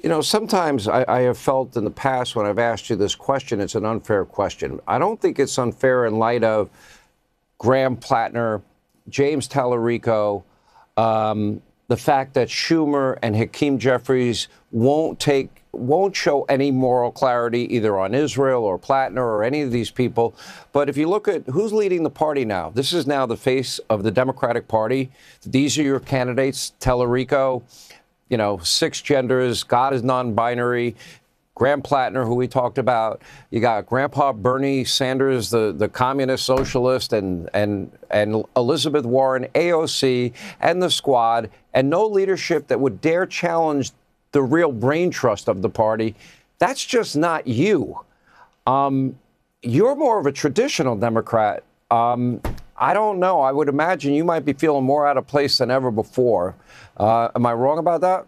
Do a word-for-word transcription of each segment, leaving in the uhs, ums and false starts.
You know, sometimes I, I have felt in the past when I've asked you this question, it's an unfair question. I don't think it's unfair in light of Graham Plattner, James Tallarico, um, the fact that Schumer and Hakeem Jeffries won't take, won't show any moral clarity either on Israel or Plattner or any of these people. But if you look at who's leading the party now, this is now the face of the Democratic Party. These are your candidates, Tallarico, you know, six genders, God is non-binary, Graham Plattner, who we talked about. You got Grandpa Bernie Sanders, the, the communist socialist, and, and, and Elizabeth Warren, A O C, and the squad, and no leadership that would dare challenge the real brain trust of the party. That's just not you. Um, you're more of a traditional Democrat. Um, I don't know. I would imagine you might be feeling more out of place than ever before. Uh, am I wrong about that?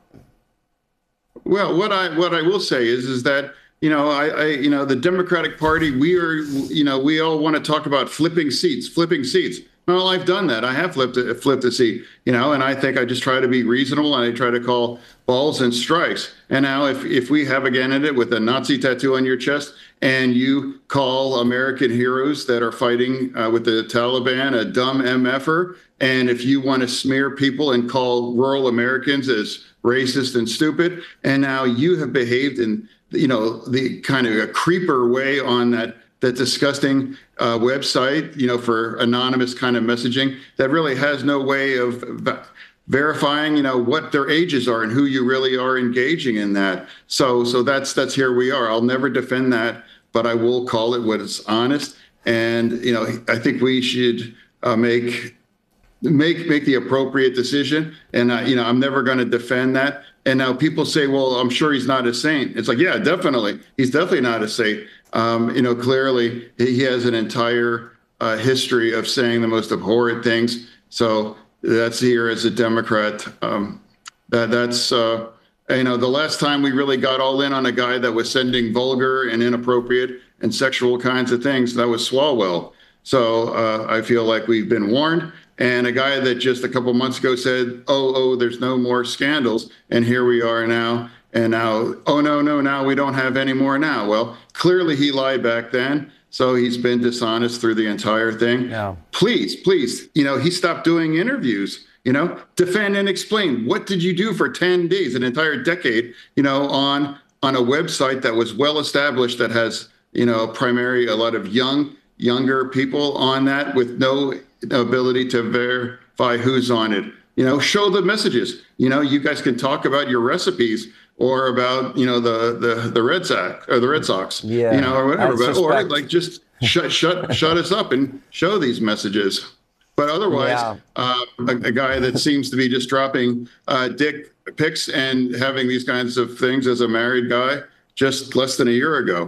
Well, what I what I will say is is that you know I, I you know the Democratic Party, we are you know we all want to talk about flipping seats, flipping seats. Well, I've done that. I have flipped a, flipped a seat, you know, and I think I just try to be reasonable and I try to call balls and strikes. And now if if we have a candidate with a Nazi tattoo on your chest and you call American heroes that are fighting uh, with the Taliban a dumb M F er, and if you want to smear people and call rural Americans as racist and stupid, and now you have behaved in, you know, the kind of a creeper way on that that disgusting uh, website, you know, for anonymous kind of messaging that really has no way of verifying, you know, what their ages are and who you really are engaging in that. So, so that's that's here we are. I'll never defend that, but I will call it what is honest. And you know, I think we should uh, make make make the appropriate decision. And uh, you know, I'm never going to defend that. And now people say, well, I'm sure he's not a saint. It's like, yeah, definitely, he's definitely not a saint. Um, you know, clearly he has an entire uh, history of saying the most abhorrent things. So that's here as a Democrat. Um, that that's, uh, you know, the last time we really got all in on a guy that was sending vulgar and inappropriate and sexual kinds of things, that was Swalwell. So uh, I feel like we've been warned. And a guy that just a couple months ago said, oh, oh, there's no more scandals. And here we are now. And now, oh, no, no, now we don't have any more now. Well, clearly he lied back then. So he's been dishonest through the entire thing. Yeah. Please, please, you know, he stopped doing interviews, you know, defend and explain. What did you do for ten days, an entire decade, you know, on on a website that was well established, that has, you know, primarily a lot of young, younger people on that with no ability to verify who's on it? You know, show the messages. You know, you guys can talk about your recipes or about, you know, the the the Red Sox or the Red Sox, yeah, you know, or whatever. But, or like just shut shut shut us up and show these messages. But otherwise, yeah. uh, a, a guy that seems to be just dropping uh, dick pics and having these kinds of things as a married guy just less than a year ago.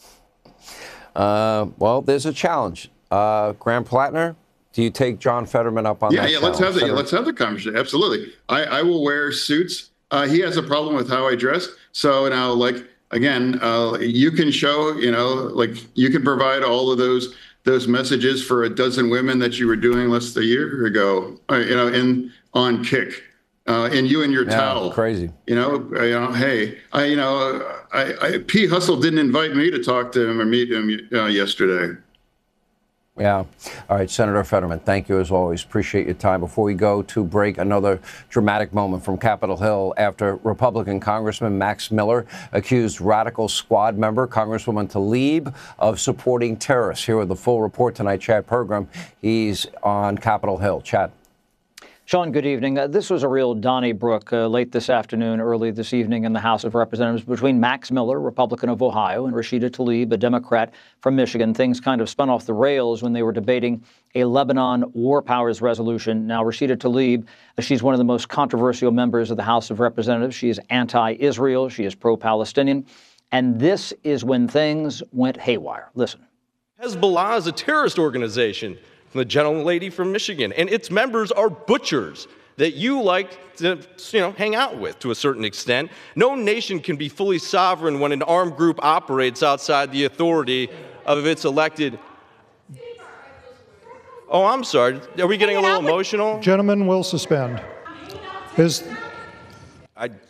Uh, well, there's a challenge. Uh, Graham Plattner, do you take John Fetterman up on yeah, that? Yeah, yeah. Let's have the Fetterman. let's have the conversation. Absolutely, I, I will wear suits. Uh, he has a problem with how I dress. So now, like, again, uh, you can show, you know, like you can provide all of those those messages for a dozen women that you were doing less than a year ago, uh, you know, in on Kick, uh, and you and your yeah, towel. Crazy. You know, you know, hey, I, you know, I, I, P. Hustle didn't invite me to talk to him or meet him uh, yesterday. Yeah. All right, Senator Fetterman, thank you as always. Appreciate your time. Before we go to break, another dramatic moment from Capitol Hill after Republican Congressman Max Miller accused Radical Squad member Congresswoman Tlaib of supporting terrorists. Here with the full report tonight, Chad Pergram. He's on Capitol Hill. Chad. Sean, good evening. Uh, this was a real Donnybrook uh, late this afternoon, early this evening in the House of Representatives between Max Miller, Republican of Ohio, and Rashida Tlaib, a Democrat from Michigan. Things kind of spun off the rails when they were debating a Lebanon war powers resolution. Now, Rashida Tlaib, uh, she's one of the most controversial members of the House of Representatives. She is anti-Israel. She is pro-Palestinian. And this is when things went haywire. Listen. Hezbollah is a terrorist organization. From the gentlelady from Michigan, and its members are butchers that you like to, you know, hang out with to a certain extent. No nation can be fully sovereign when an armed group operates outside the authority of its elected. Oh, I'm sorry. Are we getting a little emotional? Gentlemen will suspend. Is I